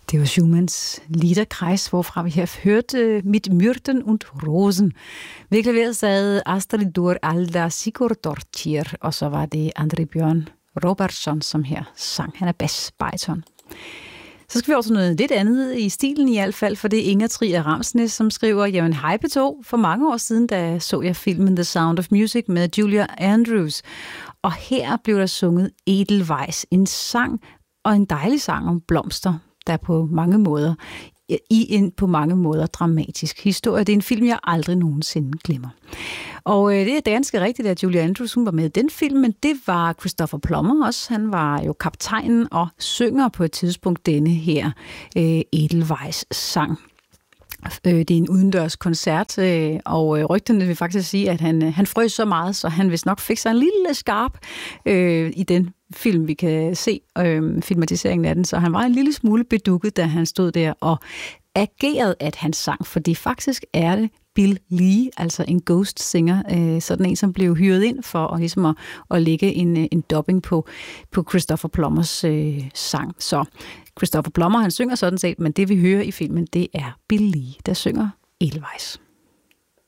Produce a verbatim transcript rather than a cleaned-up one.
Det var Schumanns Liederkreis, hvorfra vi har hørt uh, Mit Myrten und Rosen. Virkelig ved sad Astrid Dur Alda Sigurdardóttir, og så var det André Bjørn Robertsson, som her sang. Han er bassbariton. Så skal vi over til noget lidt andet i stilen i hvert fald, for det er Inger Trier Ramsnes, som skriver, jamen hej P to, for mange år siden, da så jeg filmen The Sound of Music med Julia Andrews, og her blev der sunget Edelweiss, en sang og en dejlig sang om blomster, der på mange måder, i en på mange måder dramatisk historie. Det er en film, jeg aldrig nogensinde glemmer. Og øh, det er ganske rigtigt, at Julia Andrews hun var med i den film, men det var Christopher Plummer også. Han var jo kaptajnen og synger på et tidspunkt denne her øh, Edelweiss sang. Det er en udendørs koncert, og rygterne vil faktisk sige, at han, han frøs så meget, så han vist nok fik sig en lille skarp øh, i den film, vi kan se, øh, filmatiseringen af den. Så han var en lille smule bedukket, da han stod der og agerede, at han sang, fordi faktisk er det Bill Lee, altså en ghost singer, øh, sådan en, som blev hyret ind for at, ligesom at, at lægge en, en dubbing på, på Christopher Plummers øh, sang. Så Christopher Plummer, han synger sådan set, men det vi hører i filmen, det er Bill Lee, der synger Edelweiss.